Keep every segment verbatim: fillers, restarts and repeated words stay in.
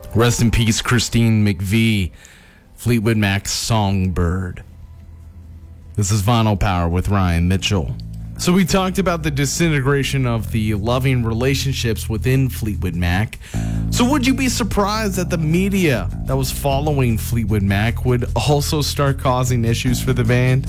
Rest in peace, Christine McVie, Fleetwood Mac's Songbird. This is Vinyl Power with Ryan Mitchell. So we talked about the disintegration of the loving relationships within Fleetwood Mac. So would you be surprised that the media that was following Fleetwood Mac would also start causing issues for the band?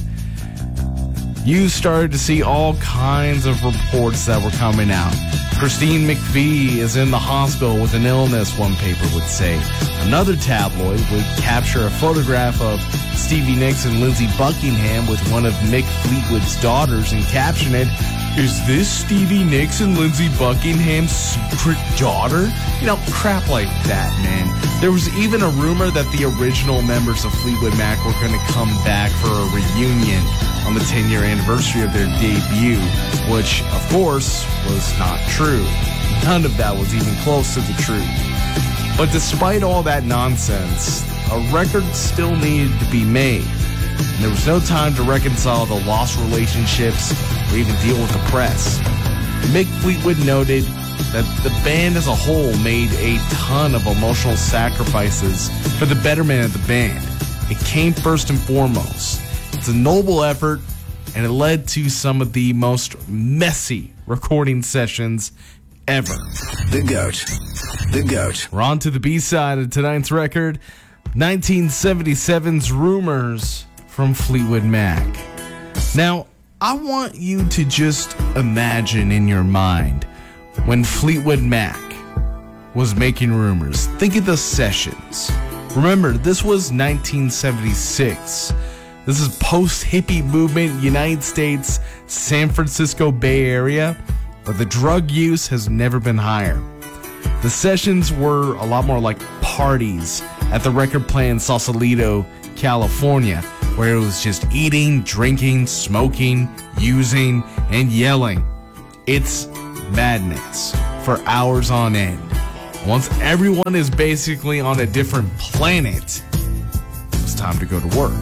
You started to see all kinds of reports that were coming out. Christine McVie is in the hospital with an illness, one paper would say. Another tabloid would capture a photograph of Stevie Nicks and Lindsey Buckingham with one of Mick Fleetwood's daughters and caption it, "Is this Stevie Nicks and Lindsey Buckingham's secret daughter?" You know, crap like that, man. There was even a rumor that the original members of Fleetwood Mac were going to come back for a reunion on the ten-year anniversary of their debut, which, of course, was not true. None of that was even close to the truth. But despite all that nonsense, a record still needed to be made. And there was no time to reconcile the lost relationships or even deal with the press. Mick Fleetwood noted that the band as a whole made a ton of emotional sacrifices for the betterment of the band. It came first and foremost. It's a noble effort, and it led to some of the most messy recording sessions ever. The GOAT. The GOAT. We're on to the B-side of tonight's record, nineteen seventy-seven's Rumors from Fleetwood Mac. Now, I want you to just imagine in your mind when Fleetwood Mac was making Rumors. Think of the sessions. Remember, this was nineteen seventy-six. This is post-hippie movement, United States, San Francisco Bay Area, where the drug use has never been higher. The sessions were a lot more like parties at the record plant in Sausalito, California, where it was just eating, drinking, smoking, using, and yelling. It's madness for hours on end. Once everyone is basically on a different planet, it's time to go to work.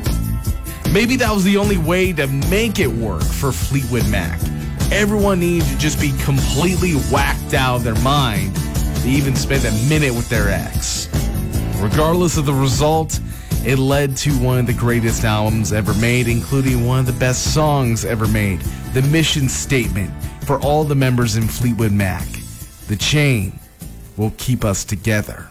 Maybe that was the only way to make it work for Fleetwood Mac. Everyone needed to just be completely whacked out of their mind to even spend a minute with their ex. Regardless of the result, it led to one of the greatest albums ever made, including one of the best songs ever made, the mission statement for all the members in Fleetwood Mac. The chain will keep us together.